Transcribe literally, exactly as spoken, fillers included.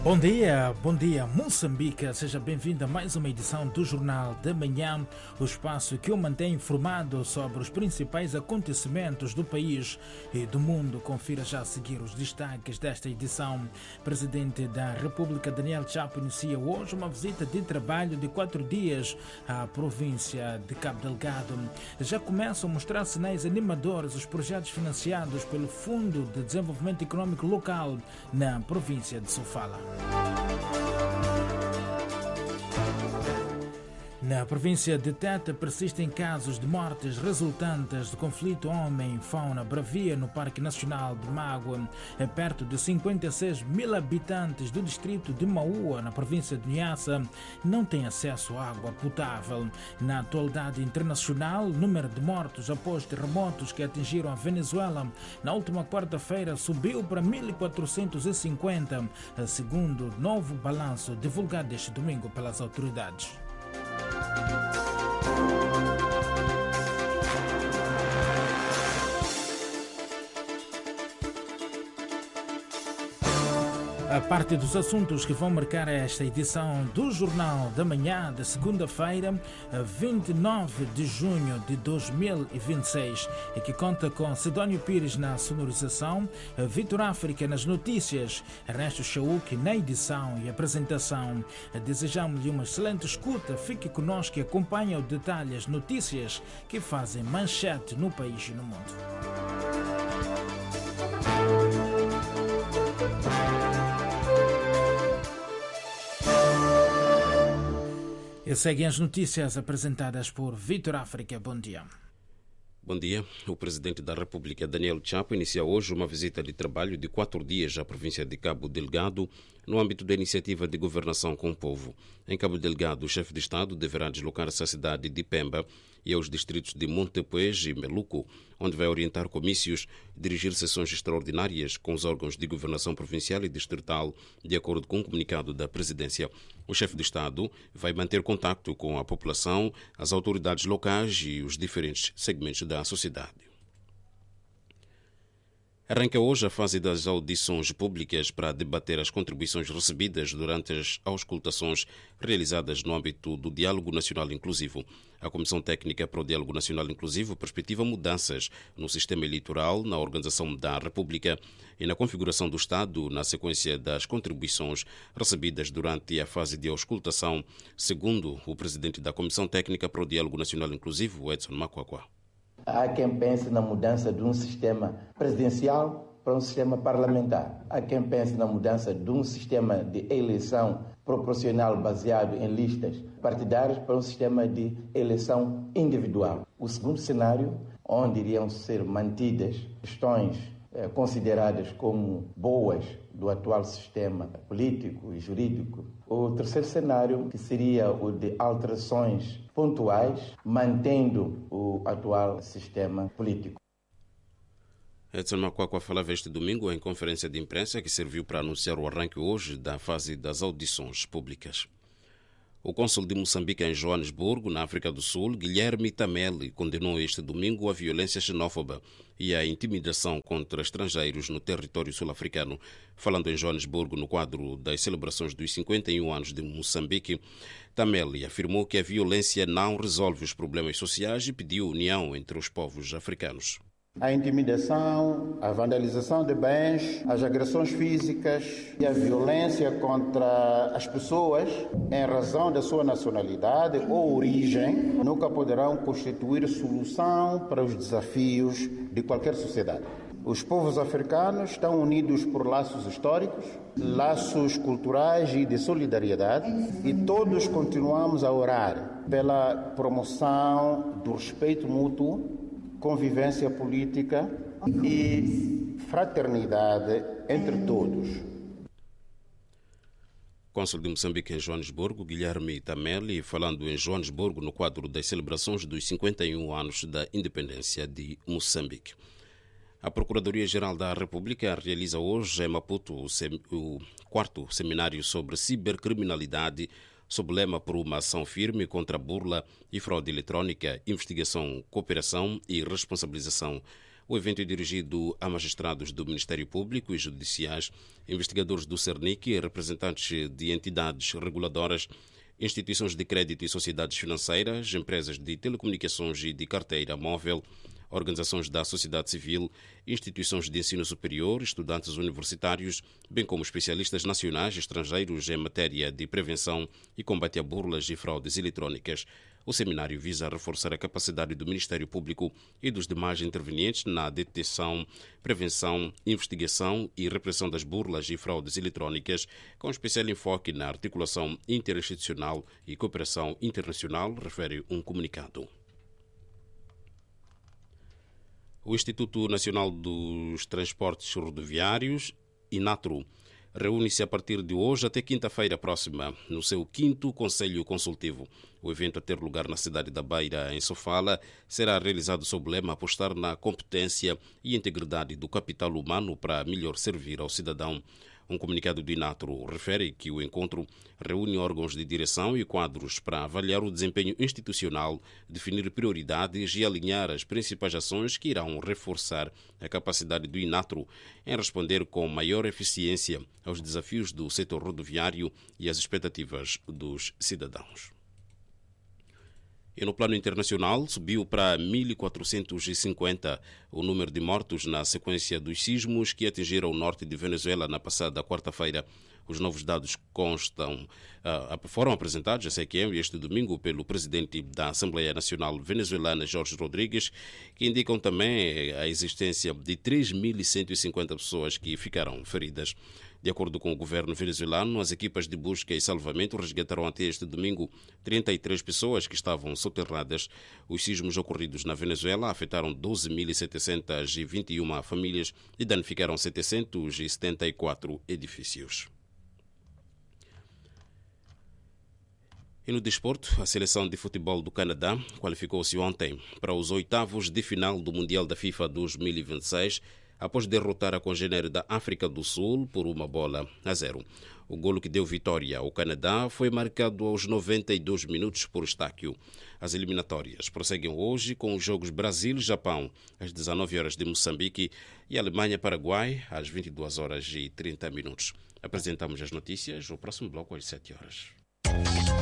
Bom dia, bom dia Moçambique, seja bem-vindo a mais uma edição do Jornal da Manhã, o espaço que o mantém informado sobre os principais acontecimentos do país e do mundo. Confira já a seguir os destaques desta edição. Presidente da República Daniel Chapo inicia hoje uma visita de trabalho de quatro dias à província de Cabo Delgado. Já começam a mostrar sinais animadores os projetos financiados pelo Fundo de Desenvolvimento Econômico Local na província de Sofala. Na província de Tete persistem casos de mortes resultantes do conflito homem-fauna bravia no Parque Nacional de Mágoa. É perto de cinquenta e seis mil habitantes do distrito de Maua, na província de Niassa, não têm acesso à água potável. Na atualidade internacional, o número de mortos após terremotos que atingiram a Venezuela na última quarta-feira subiu para mil quatrocentos e cinquenta, segundo o novo balanço divulgado este domingo pelas autoridades. A parte dos assuntos que vão marcar esta edição do Jornal da Manhã de segunda-feira, vinte e nove de junho de dois mil e vinte e seis, e que conta com Sidónio Pires na sonorização, Vitor África nas notícias, Ernesto Chauk na edição e apresentação. Desejamos-lhe uma excelente escuta, fique conosco e acompanhe os detalhes, as notícias que fazem manchete no país e no mundo. E seguem as notícias apresentadas por Vitor África. Bom dia. Bom dia. O presidente da República, Daniel Chapo, inicia hoje uma visita de trabalho de quatro dias à província de Cabo Delgado, no âmbito da iniciativa de governação com o povo. Em Cabo Delgado, o chefe de Estado deverá deslocar-se à cidade de Pemba e aos distritos de Montepuez e Meluco, onde vai orientar comícios, dirigir sessões extraordinárias com os órgãos de governação provincial e distrital, de acordo com o comunicado da presidência. O chefe de Estado vai manter contacto com a população, as autoridades locais e os diferentes segmentos da sociedade. Arranca hoje a fase das audições públicas para debater as contribuições recebidas durante as auscultações realizadas no âmbito do Diálogo Nacional Inclusivo. A Comissão Técnica para o Diálogo Nacional Inclusivo perspectiva mudanças no sistema eleitoral, na organização da República e na configuração do Estado na sequência das contribuições recebidas durante a fase de auscultação, segundo o presidente da Comissão Técnica para o Diálogo Nacional Inclusivo, Edson Makwakwa. Há quem pense na mudança de um sistema presidencial para um sistema parlamentar. Há quem pense na mudança de um sistema de eleição proporcional baseado em listas partidárias para um sistema de eleição individual. O segundo cenário, onde iriam ser mantidas questões eh, consideradas como boas do atual sistema político e jurídico. O terceiro cenário, que seria o de alterações pontuais, mantendo o atual sistema político. Edson Makwakwa falava este domingo em conferência de imprensa que serviu para anunciar o arranque hoje da fase das audições públicas. O cônsul de Moçambique em Joanesburgo, na África do Sul, Guilherme Tameli, condenou este domingo a violência xenófoba e a intimidação contra estrangeiros no território sul-africano. Falando em Joanesburgo no quadro das celebrações dos cinquenta e um anos de Moçambique, Tameli afirmou que a violência não resolve os problemas sociais e pediu união entre os povos africanos. A intimidação, a vandalização de bens, as agressões físicas e a violência contra as pessoas em razão da sua nacionalidade ou origem nunca poderão constituir solução para os desafios de qualquer sociedade. Os povos africanos estão unidos por laços históricos, laços culturais e de solidariedade, e todos continuamos a orar pela promoção do respeito mútuo, convivência política e fraternidade entre todos. Cônsul de Moçambique em Joanesburgo, Guilherme Tameli, falando em Joanesburgo no quadro das celebrações dos cinquenta e um anos da independência de Moçambique. A Procuradoria-Geral da República realiza hoje em Maputo o, sem, o quarto seminário sobre cibercriminalidade, sob o lema por uma ação firme contra a burla e fraude eletrônica, investigação, cooperação e responsabilização. O evento é dirigido a magistrados do Ministério Público e judiciais, investigadores do Cernic e representantes de entidades reguladoras, instituições de crédito e sociedades financeiras, empresas de telecomunicações e de carteira móvel, organizações da sociedade civil, instituições de ensino superior, estudantes universitários, bem como especialistas nacionais e estrangeiros em matéria de prevenção e combate a burlas e fraudes eletrónicas. O seminário visa reforçar a capacidade do Ministério Público e dos demais intervenientes na detecção, prevenção, investigação e repressão das burlas e fraudes eletrónicas, com especial enfoque na articulação interinstitucional e cooperação internacional, refere um comunicado. O Instituto Nacional dos Transportes Rodoviários, INATRO, reúne-se a partir de hoje até quinta-feira próxima, no seu quinto Conselho Consultivo. O evento, a ter lugar na cidade da Beira, em Sofala, será realizado sob o lema apostar na competência e integridade do capital humano para melhor servir ao cidadão. Um comunicado do INATRO refere que o encontro reúne órgãos de direção e quadros para avaliar o desempenho institucional, definir prioridades e alinhar as principais ações que irão reforçar a capacidade do INATRO em responder com maior eficiência aos desafios do setor rodoviário e às expectativas dos cidadãos. E no plano internacional, subiu para mil quatrocentos e cinquenta o número de mortos na sequência dos sismos que atingiram o norte de Venezuela na passada quarta-feira. Os novos dados constam, uh, foram apresentados a C Q M este domingo pelo presidente da Assembleia Nacional Venezuelana, Jorge Rodrigues, que indicam também a existência de três mil cento e cinquenta pessoas que ficaram feridas. De acordo com o governo venezuelano, as equipas de busca e salvamento resgataram até este domingo trinta e três pessoas que estavam soterradas. Os sismos ocorridos na Venezuela afetaram doze mil setecentos e vinte e uma famílias e danificaram setecentos e setenta e quatro edifícios. E no desporto, a seleção de futebol do Canadá qualificou-se ontem para os oitavos de final do Mundial da FIFA dois mil e vinte e seis, após derrotar a congênere da África do Sul por uma bola a zero. O golo que deu vitória ao Canadá foi marcado aos noventa e dois minutos por Estáquio. As eliminatórias prosseguem hoje com os jogos Brasil-Japão às dezenove horas de Moçambique e Alemanha-Paraguai às vinte e duas horas e trinta minutos. Apresentamos as notícias no próximo bloco às sete horas.